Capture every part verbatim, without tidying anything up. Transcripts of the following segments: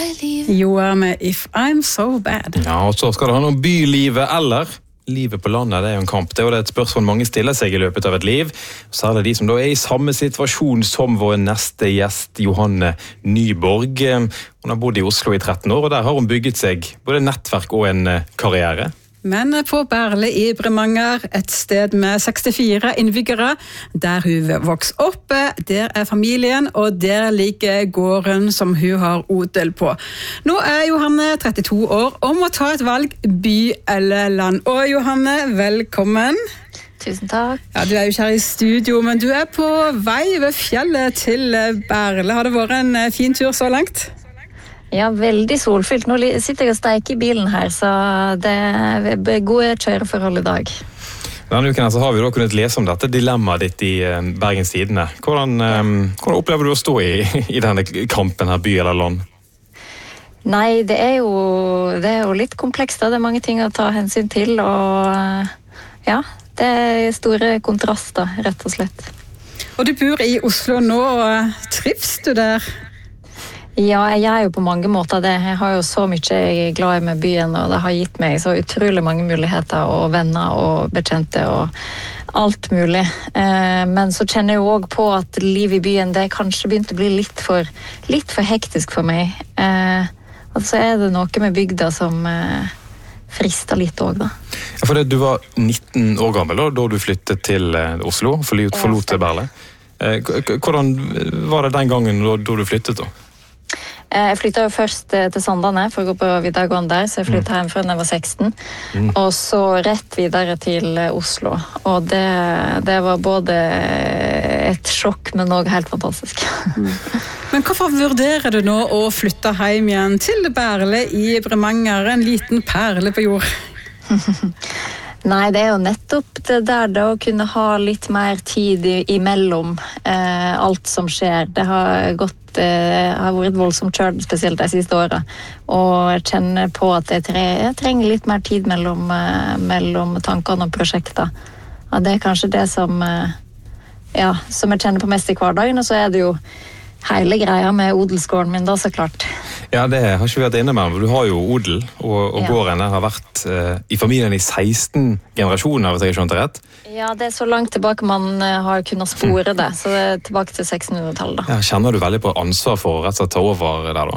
Joar med If I'm So Bad. Ja, og så skal det handle om bylivet eller livet på landet. Det er jo en kamp. Det er jo et spørsmål mange stiller seg i løpet av et liv. Særlig de som da er i samme situasjon som vår neste gjest, Johanne Nyborg. Hun har bodd i Oslo i tretten år, og der har hun bygget seg både nettverk og en karriere. Men på Berle i Bremanger, et sted med sekstifire innbyggere, der hun vokser opp, der er familien, og der ligger gården som hun har odel på. Nå er Johanne trettito år og må ta et valg, by eller land. Og Johanne, velkommen. Tusen takk. Ja, du er jo ikke her i studio, men du er på vei ved fjellet til Berle. Har det vært en fin tur så langt? Ja, veldig solfylt. Nå sitter jeg og steker i bilen her, så det er gode kjøreforhold i dag. Denne uken så har vi da kunnet lese om dette dilemmaet ditt i Bergens Tidende. Hvordan, hvordan opplever du å stå i, i denne kampen her, by eller land? Nei, det er jo, det er jo litt komplekst. Det er mange ting å ta hensyn til, og ja, det er store kontraster, rett og slett. Og du bor i Oslo nå, og trives du der? Ja, jeg er jo på mange måter det. Jeg har jo så mye jeg er glad i med byen, og det har gitt meg så utrolig mange muligheter, og venner og bekjente, og alt mulig. Men så kjenner jeg jo også på at liv i byen, det kanskje begynt å bli litt for, litt for hektisk for meg. Og så er det noe med bygda som frister litt også, da. Ja, for det, du var nitten år gammel da, da du flyttet til Oslo, forlot, forlot til Berle. Hvordan var det den gangen da, da du flyttet da? Jeg flyttet jo først til Sandane for å gå på videregående der, så jeg flyttet hjem før jeg var seksten. Mm. Og så rett videre til Oslo. Og det, det var både et sjokk, men også helt fantastisk. Mm. Men hvorfor vurderer du nå å flytte hjem igjen til Berle i Bremanger, en liten perle på jord? Nei, det er jo nettopp det der da, å kunne ha litt mer tid imellom eh, alt som skjer. Det har gått Jeg har vært voldsomt kjørt, spesielt de siste årene, og jeg kjenner på at jeg, tre, jeg trenger litt mer tid mellom, mellom tankene og prosjekter. Ja, det er kanskje det som, ja, som jeg kjenner på mest i hverdagen, og så er det jo hele greia med odelsgården min da, så klart. Ja, det har ikke vi vært inne med, for du har jo odel, og, og ja. Gården har vært uh, i familien i seksten generasjoner, hvis jeg har skjønt det rett. Ja, det er så langt tilbake man har kunnet spore det, så det er tilbake til sekstenhundretallet da. Ja, kjenner du veldig på ansvar for å rett og slett ta over der da?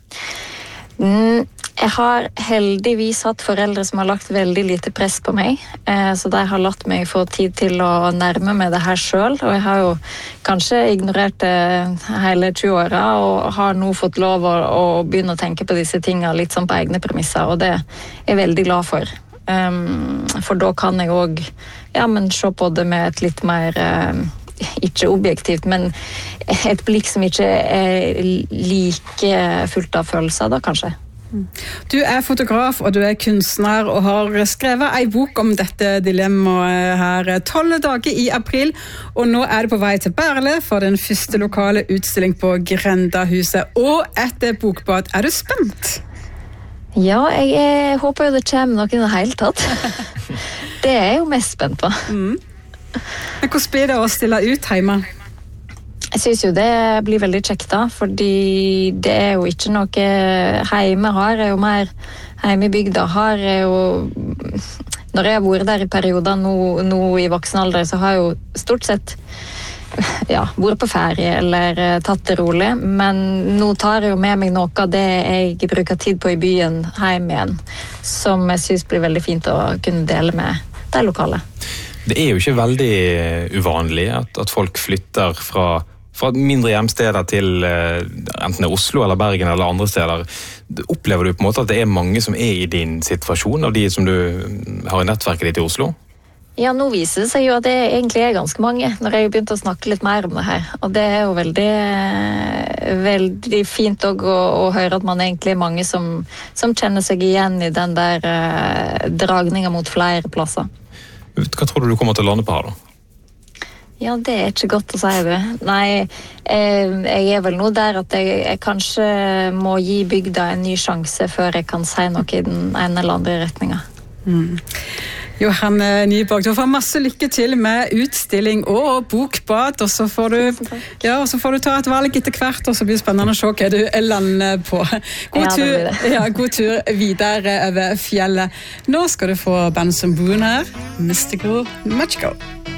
Mm, jeg har heldigvis hatt foreldre som har lagt veldig lite press på meg, eh, så de har latt meg få tid til å nærme meg det her selv, og jeg har jo kanskje ignorert det hele tjue åra, og har nå fått lov å, å begynne å tenke på disse tingene litt sånn på egne premisser, og det er jeg veldig glad for. Um, for da kan jeg også ja, men se på det med et litt mer uh, ikke objektivt, men et blikk som ikke er like fullt av følelser da, kanskje. Du er fotograf og du er kunstner og har skrevet en bok om dette dilemmaet her tolv dager i april, og nå er du på vei til Berle for den første lokale utstilling på Grendahuset og etter bokbad. Er du spent? Ja, jeg, jeg håper jo det kommer noe i det hele tatt. Det er jeg jo mest spent på. Mm. Men hvordan blir det å stille ut hjemme? Jeg synes jo det blir veldig kjekt da, fordi det er jo ikke noe hjemme har, er jo mer hjemme i bygda har, er jo når jeg har vært der i perioder nå, nå i voksen alder, så har jeg jo stort sett ja, vært på ferie eller tatt det rolig, men nå tar jeg jo med meg noe av det jeg bruker tid på i byen hjemme igjen, som jeg synes blir veldig fint å kunne dele med de lokale. Det er jo ikke veldig uvanlig at, at folk flytter fra, fra mindre hjemsteder til uh, enten det er Oslo eller Bergen eller andre steder. Opplever du på en måte at det er mange som er i din situasjon, av de som du har i nettverket ditt i Oslo? Ja, nå viser det seg jo at det egentlig er ganske mange, når jeg har begynt å snakke litt mer om det her. Og det er jo veldig, veldig fint å, å høre at man egentlig er mange som, som kjenner seg igjen i den der uh, dragningen mot flere plasser. Hva tror du du kommer til å lande på her da? Ja, det er ikke godt å si det. Nei, jeg er vel nå der at jeg, jeg kanskje må gi bygda en ny sjanse før jeg kan si noe i den ene eller andre retningen. Mm. Johanne Nyborg, du får masse lykke til med utstilling og bokbad, og så får du, ja, og så får du ta et valg etter hvert, og så blir det spennende å se hva du lander på. God, ja, tur, det det. ja, god tur videre over fjellet. Nå skal du få Benson Boone her, Mystical Magical.